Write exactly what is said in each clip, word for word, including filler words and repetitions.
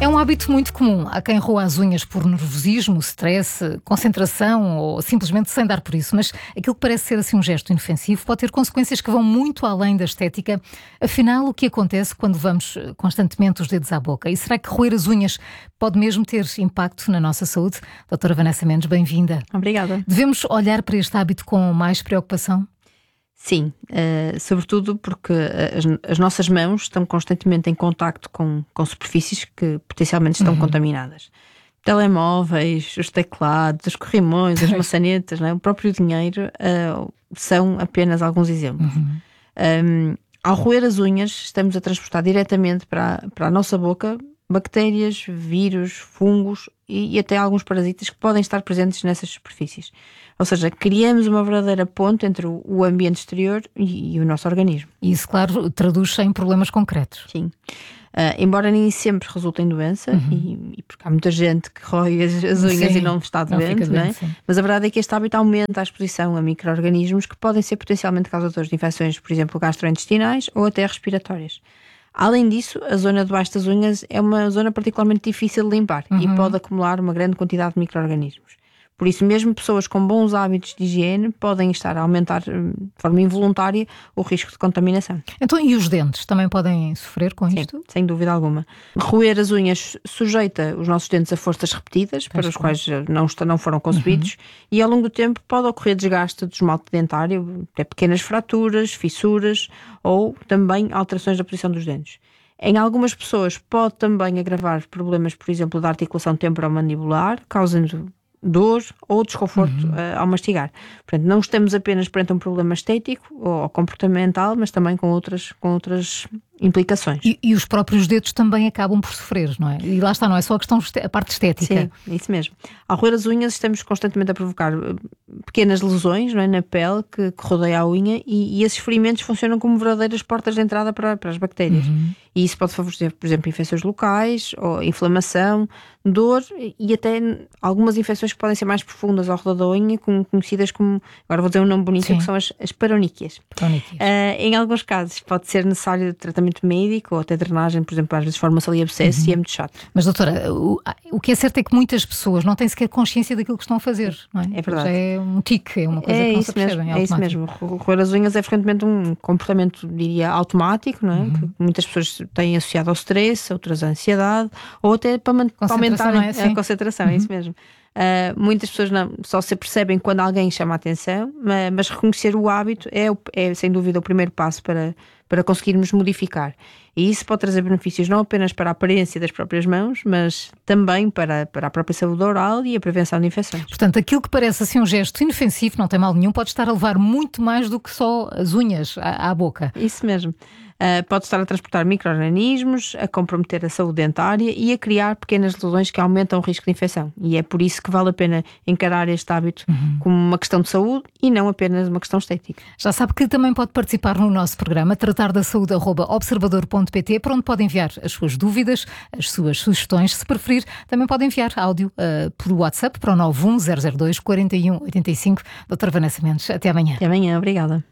É um hábito muito comum. Há quem roa as unhas por nervosismo, stress, concentração ou simplesmente sem dar por isso. Mas aquilo que parece ser assim um gesto inofensivo pode ter consequências que vão muito além da estética. Afinal, o que acontece quando vamos constantemente os dedos à boca? E será que roer as unhas pode mesmo ter impacto na nossa saúde? Doutora Vanessa Mendes, bem-vinda. Obrigada. Devemos olhar para este hábito com mais preocupação? Sim, uh, sobretudo porque as, as nossas mãos estão constantemente em contacto com, com superfícies que potencialmente estão uhum. contaminadas. Telemóveis, os teclados, os corrimões, as maçanetas, não é? O próprio dinheiro uh, são apenas alguns exemplos. Uhum. Um, ao roer as unhas, estamos a transportar diretamente para, para a nossa boca bactérias, vírus, fungos e, e até alguns parasitas que podem estar presentes nessas superfícies. Ou seja, criamos uma verdadeira ponte entre o, o ambiente exterior e, e o nosso organismo. E isso, claro, traduz-se em problemas concretos. Sim. Uh, embora nem sempre resulte em doença, uhum. e, e porque há muita gente que rói as, as unhas sim, e não está doente, não, não é? Mas a verdade é que este hábito aumenta a exposição a micro-organismos que podem ser potencialmente causadores de infecções, por exemplo, gastrointestinais ou até respiratórias. Além disso, a zona debaixo das unhas é uma zona particularmente difícil de limpar uhum. e pode acumular uma grande quantidade de micro-organismos. Por isso, mesmo pessoas com bons hábitos de higiene podem estar a aumentar de forma involuntária o risco de contaminação. Então, e os dentes também podem sofrer com Sim, isto? Sem dúvida alguma. Roer as unhas sujeita os nossos dentes a forças repetidas, para os quais não, não foram concebidos, uhum. e ao longo do tempo pode ocorrer desgaste do esmalte dentário, até pequenas fraturas, fissuras ou também alterações da posição dos dentes. Em algumas pessoas pode também agravar problemas, por exemplo, da articulação temporomandibular, causando dor ou desconforto uhum. uh, ao mastigar. Portanto, não estamos apenas perante um problema estético ou comportamental, mas também com outras, com outras implicações. E, e os próprios dedos também acabam por sofrer, não é? E lá está, não é só a questão, a parte estética. Sim, isso mesmo. Ao roer as unhas estamos constantemente a provocar pequenas lesões, não é, na pele que, que rodeia a unha e, e esses ferimentos funcionam como verdadeiras portas de entrada para, para as bactérias. Uhum. E isso pode favorecer, por exemplo, infecções locais, ou inflamação, dor e até algumas infecções que podem ser mais profundas ao redor da unha, conhecidas como, agora vou dizer um nome bonito, Sim. que são as, as paroníquias. paroníquias. Uh, em alguns casos pode ser necessário tratamento médico ou até drenagem, por exemplo, às vezes forma-se ali abscesso uhum. e é muito chato. Mas doutora, o, o que é certo é que muitas pessoas não têm sequer consciência daquilo que estão a fazer, não é? É verdade. Já é um tique, é uma coisa é que não isso se percebem. Mesmo, é isso mesmo. Roer as unhas é frequentemente um comportamento, diria, automático, não é? Uhum. Que muitas pessoas têm associado ao stress, outras à ansiedade, ou até para, para aumentar é? a concentração, uhum. é isso mesmo. Uh, muitas pessoas não, só se percebem quando alguém chama a atenção, mas, mas reconhecer o hábito é, é sem dúvida o primeiro passo para, para conseguirmos modificar. E isso pode trazer benefícios não apenas para a aparência das próprias mãos, mas também para, para a própria saúde oral e a prevenção de infecções. Portanto, aquilo que parece assim um gesto inofensivo, não tem mal nenhum, pode estar a levar muito mais do que só as unhas à, à boca. Isso mesmo. Uh, pode estar a transportar micro-organismos, a comprometer a saúde dentária e a criar pequenas lesões que aumentam o risco de infecção. E é por isso que vale a pena encarar este hábito uhum. como uma questão de saúde e não apenas uma questão estética. Já sabe que também pode participar no nosso programa tratar da saúde arroba observador ponto pt, para onde pode enviar as suas dúvidas, as suas sugestões. Se preferir, também pode enviar áudio uh, por WhatsApp para o nove um zero zero dois quatro um oito cinco. Doutora Vanessa Mendes, até amanhã. Até amanhã, obrigada.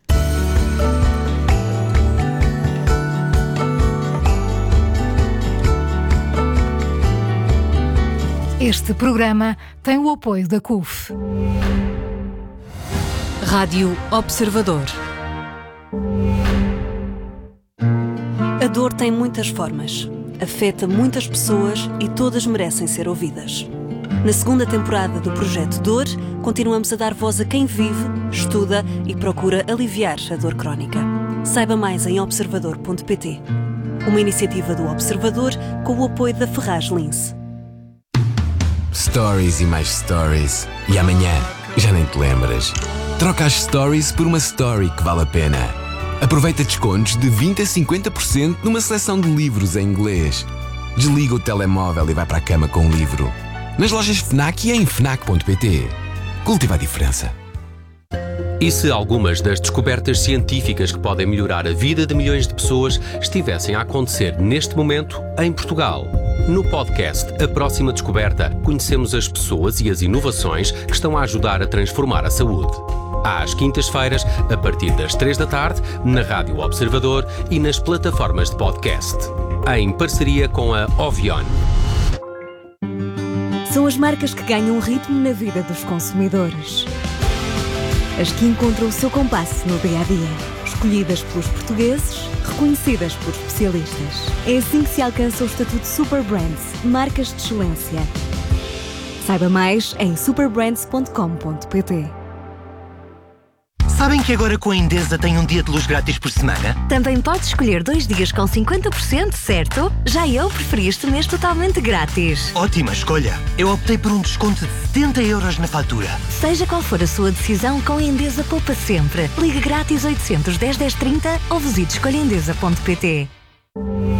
Este programa tem o apoio da C U F. Rádio Observador. A dor tem muitas formas, afeta muitas pessoas e todas merecem ser ouvidas. Na segunda temporada do Projeto Dor, continuamos a dar voz a quem vive, estuda e procura aliviar a dor crónica. Saiba mais em observador ponto pt. Uma iniciativa do Observador com o apoio da Ferraz Lince. Stories e mais stories. E amanhã, já nem te lembras. Troca as stories por uma story que vale a pena. Aproveita descontos de vinte a cinquenta por cento numa seleção de livros em inglês. Desliga o telemóvel e vai para a cama com um livro. Nas lojas FNAC e em fnac ponto pt. Cultiva a diferença. E se algumas das descobertas científicas que podem melhorar a vida de milhões de pessoas estivessem a acontecer neste momento em Portugal? No podcast A Próxima Descoberta, conhecemos as pessoas e as inovações que estão a ajudar a transformar a saúde. Às quintas-feiras, a partir das três da tarde, na Rádio Observador e nas plataformas de podcast. Em parceria com a Ovion. São as marcas que ganham ritmo na vida dos consumidores. As que encontram o seu compasso no dia-a-dia. Escolhidas pelos portugueses, reconhecidas por especialistas. É assim que se alcança o estatuto Super Brands, marcas de excelência. Saiba mais em super brands ponto com ponto pt. Sabem que agora com a Endesa tem um dia de luz grátis por semana? Também podes escolher dois dias com cinquenta por cento, certo? Já eu preferi este mês totalmente grátis. Ótima escolha! Eu optei por um desconto de setenta euros na fatura. Seja qual for a sua decisão, com a Endesa poupa sempre. Ligue grátis oitocentos, dez, dez, trinta ou visite escolha endesa ponto pt.